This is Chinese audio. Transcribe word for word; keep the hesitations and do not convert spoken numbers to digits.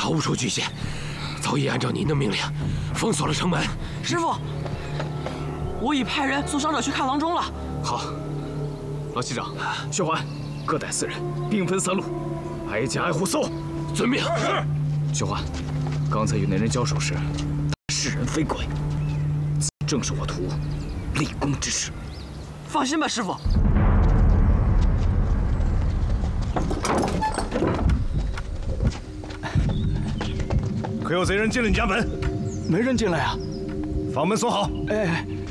查无处局限，早已按照您的命令封锁了城门。 师傅，我已派人送伤者去看郎中了。 好，老西长、薛环，各带四人，兵分三路，挨家挨户搜。 遵命。 是。薛环，刚才与那人交手时，是人非鬼，正是我徒立功之时。 放心吧，师傅。 可有贼人进了你家门？ 没人进来啊。 房门锁好。 哎。